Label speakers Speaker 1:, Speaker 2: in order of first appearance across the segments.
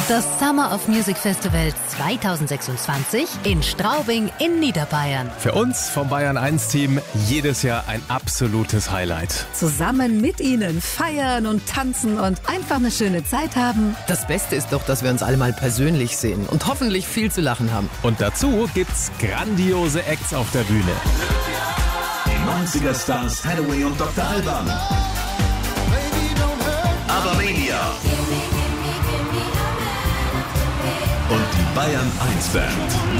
Speaker 1: Das Summer of Music Festival 2026 in Straubing in Niederbayern.
Speaker 2: Für uns vom Bayern 1 Team jedes Jahr ein absolutes Highlight.
Speaker 3: Zusammen mit Ihnen feiern und tanzen und einfach eine schöne Zeit haben.
Speaker 4: Das Beste ist doch, dass wir uns alle mal persönlich sehen und hoffentlich viel zu lachen haben.
Speaker 2: Und dazu gibt's grandiose Acts auf der Bühne.
Speaker 5: Die 90er Stars Hathaway und Dr. Alban. Abermania. Und die Bayern 1 Band.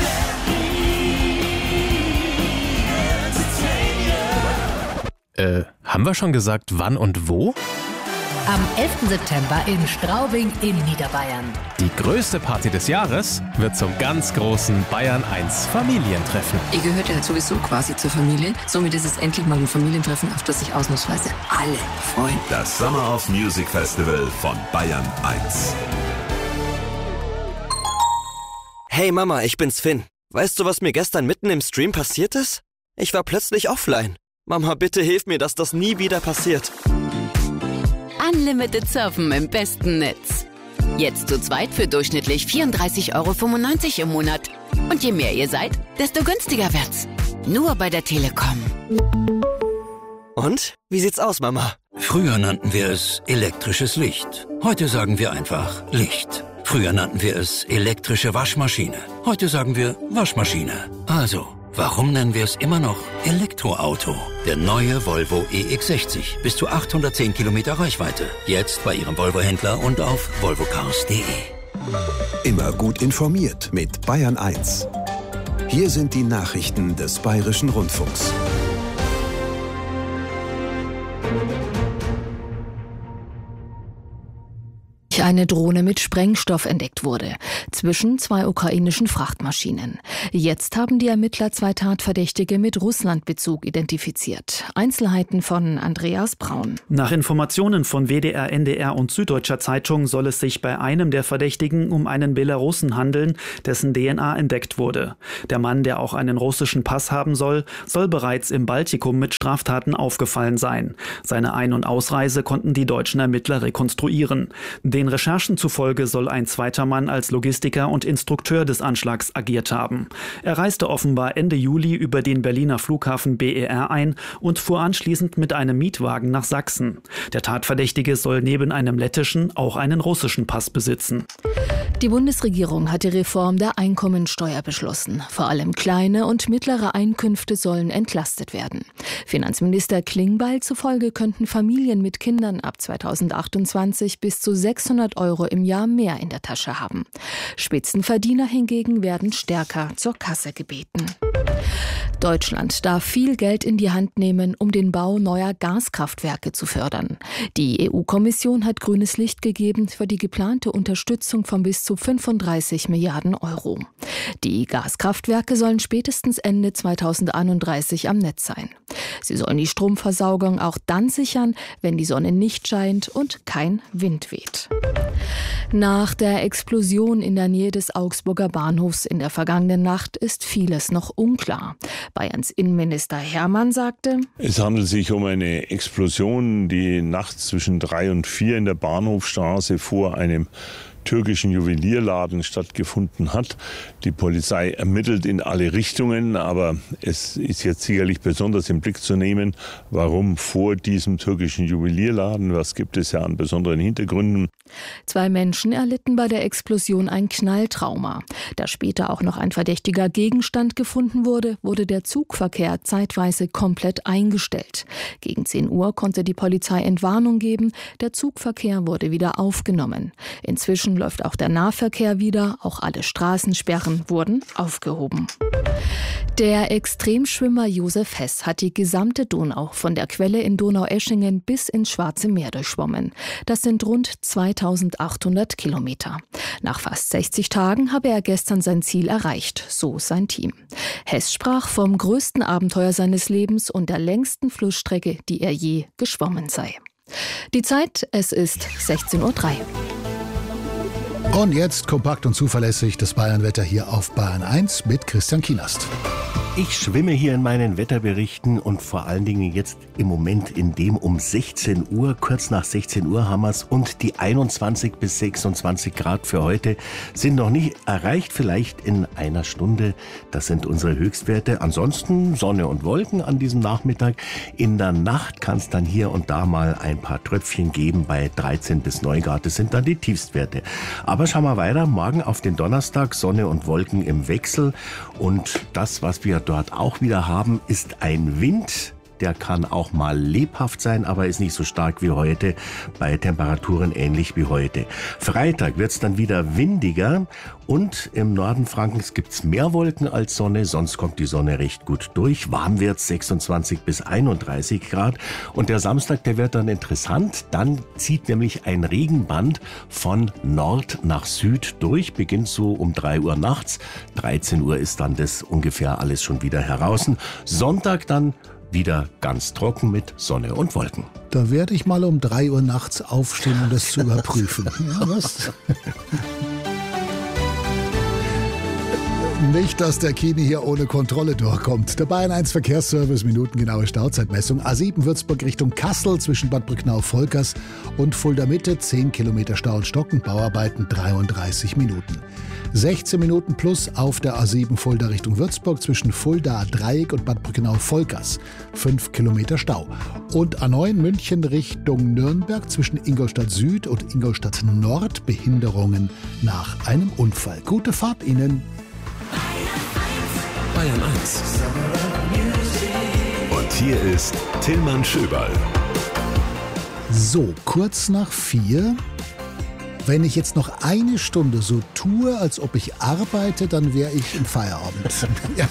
Speaker 2: Haben wir schon gesagt, wann und wo?
Speaker 1: Am 11. September in Straubing in Niederbayern.
Speaker 2: Die größte Party des Jahres wird zum ganz großen Bayern 1 Familientreffen.
Speaker 6: Ihr gehört ja sowieso quasi zur Familie. Somit ist es endlich mal ein Familientreffen, auf das sich ausnahmsweise alle freuen.
Speaker 5: Das Summer of Music Festival von Bayern 1.
Speaker 7: Hey Mama, ich bin's Finn. Weißt du, was mir gestern mitten im Stream passiert ist? Ich war plötzlich offline. Mama, bitte hilf mir, dass das nie wieder passiert.
Speaker 8: Unlimited Surfen im besten Netz. Jetzt zu zweit für durchschnittlich 34,95 € im Monat. Und je mehr ihr seid, desto günstiger wird's. Nur bei der Telekom.
Speaker 7: Und? Wie sieht's aus, Mama?
Speaker 9: Früher nannten wir es elektrisches Licht. Heute sagen wir einfach Licht. Früher nannten wir es elektrische Waschmaschine. Heute sagen wir Waschmaschine. Also, warum nennen wir es immer noch Elektroauto? Der neue Volvo EX60. Bis zu 810 Kilometer Reichweite. Jetzt bei Ihrem Volvo-Händler und auf volvocars.de.
Speaker 10: Immer gut informiert mit Bayern 1. Hier sind die Nachrichten des Bayerischen Rundfunks.
Speaker 3: Eine Drohne mit Sprengstoff entdeckt wurde, zwischen zwei ukrainischen Frachtmaschinen. Jetzt haben die Ermittler zwei Tatverdächtige mit Russlandbezug identifiziert. Einzelheiten von Andreas Braun.
Speaker 11: Nach Informationen von WDR, NDR und Süddeutscher Zeitung soll es sich bei einem der Verdächtigen um einen Belarussen handeln, dessen DNA entdeckt wurde. Der Mann, der auch einen russischen Pass haben soll bereits im Baltikum mit Straftaten aufgefallen sein. Seine Ein- und Ausreise konnten die deutschen Ermittler rekonstruieren. Den Recherchen zufolge soll ein zweiter Mann als Logistiker und Instrukteur des Anschlags agiert haben. Er reiste offenbar Ende Juli über den Berliner Flughafen BER ein und fuhr anschließend mit einem Mietwagen nach Sachsen. Der Tatverdächtige soll neben einem lettischen auch einen russischen Pass besitzen.
Speaker 3: Die Bundesregierung hat die Reform der Einkommensteuer beschlossen. Vor allem kleine und mittlere Einkünfte sollen entlastet werden. Finanzminister Klingbeil zufolge könnten Familien mit Kindern ab 2028 bis zu 600 € im Jahr mehr in der Tasche haben. Spitzenverdiener hingegen werden stärker zur Kasse gebeten. Deutschland darf viel Geld in die Hand nehmen, um den Bau neuer Gaskraftwerke zu fördern. Die EU-Kommission hat grünes Licht gegeben für die geplante Unterstützung von bis zu 35 Milliarden €. Die Gaskraftwerke sollen spätestens Ende 2031 am Netz sein. Sie sollen die Stromversorgung auch dann sichern, wenn die Sonne nicht scheint und kein Wind weht. Nach der Explosion in der Nähe des Augsburger Bahnhofs in der vergangenen Nacht ist vieles noch unklar. Bayerns Innenminister Hermann sagte:
Speaker 12: Es handelt sich um eine Explosion, die nachts zwischen 3 und 4 in der Bahnhofstraße vor einem türkischen Juwelierladen stattgefunden hat. Die Polizei ermittelt in alle Richtungen, aber es ist jetzt sicherlich besonders im Blick zu nehmen, warum vor diesem türkischen Juwelierladen, was gibt es ja an besonderen Hintergründen.
Speaker 3: 2 Menschen erlitten bei der Explosion ein Knalltrauma. Da später auch noch ein verdächtiger Gegenstand gefunden wurde, wurde der Zugverkehr zeitweise komplett eingestellt. Gegen 10 Uhr konnte die Polizei Entwarnung geben, der Zugverkehr wurde wieder aufgenommen. Inzwischen läuft auch der Nahverkehr wieder, auch alle Straßensperren wurden aufgehoben. Der Extremschwimmer Josef Hess hat die gesamte Donau von der Quelle in Donaueschingen bis ins Schwarze Meer durchschwommen. Das sind rund 2800 Kilometer. Nach fast 60 Tagen habe er gestern sein Ziel erreicht, so sein Team. Hess sprach vom größten Abenteuer seines Lebens und der längsten Flussstrecke, die er je geschwommen sei. Die Zeit, es ist 16:03 Uhr.
Speaker 13: Und jetzt kompakt und zuverlässig das Bayernwetter hier auf Bayern 1 mit Christian Kienast. Ich schwimme hier in meinen Wetterberichten und vor allen Dingen jetzt im Moment in dem um 16 Uhr, kurz nach 16 Uhr haben wir es, und die 21 bis 26 Grad für heute sind noch nicht erreicht, vielleicht in einer Stunde. Das sind unsere Höchstwerte. Ansonsten Sonne und Wolken an diesem Nachmittag. In der Nacht kann es dann hier und da mal ein paar Tröpfchen geben. Bei 13 bis 9 Grad, das sind dann die Tiefstwerte. Aber schauen wir weiter. Morgen auf den Donnerstag, Sonne und Wolken im Wechsel. Und das, was wir dort auch wieder haben, ist ein Wind. Der kann auch mal lebhaft sein, aber ist nicht so stark wie heute, bei Temperaturen ähnlich wie heute. Freitag wird es dann wieder windiger und im Norden Frankens gibt es mehr Wolken als Sonne, sonst kommt die Sonne recht gut durch. Warm wird's 26 bis 31 Grad und der Samstag, der wird dann interessant. Dann zieht nämlich ein Regenband von Nord nach Süd durch, beginnt so um 3 Uhr nachts. 13 Uhr ist dann das ungefähr alles schon wieder heraus. Sonntag dann wieder ganz trocken mit Sonne und Wolken.
Speaker 14: Da werde ich mal um 3 Uhr nachts aufstehen, um das zu überprüfen. Ja, was? Nicht, dass der Kini hier ohne Kontrolle durchkommt. Der Bayern 1 Verkehrsservice, minutengenaue Stauzeitmessung. A7 Würzburg Richtung Kassel zwischen Bad Brücknau-Volkers und Fulda Mitte. 10 Kilometer Stau und Stocken, Bauarbeiten 33 Minuten. 16 Minuten plus auf der A7 Fulda Richtung Würzburg zwischen Fulda Dreieck und Bad Brücknau-Volkers. 5 Kilometer Stau. Und A9 München Richtung Nürnberg zwischen Ingolstadt Süd und Ingolstadt Nord. Behinderungen nach einem Unfall. Gute Fahrt Ihnen.
Speaker 10: Bayern 1. Und hier ist Tillmann Schöberl.
Speaker 14: So, kurz nach 4. Wenn ich jetzt noch eine Stunde so tue, als ob ich arbeite, dann wäre ich im Feierabend. Ja.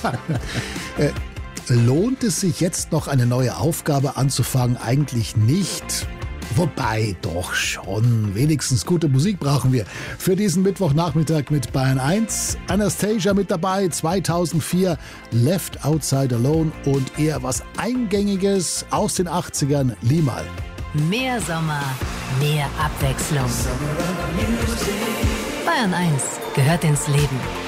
Speaker 14: Lohnt es sich jetzt noch eine neue Aufgabe anzufangen? Eigentlich nicht. Wobei, doch schon. Wenigstens gute Musik brauchen wir. Für diesen Mittwochnachmittag mit Bayern 1. Anastasia mit dabei, 2004. Left Outside Alone und eher was Eingängiges aus den 80ern. Limal.
Speaker 1: Mehr Sommer, mehr Abwechslung. Bayern 1 gehört ins Leben.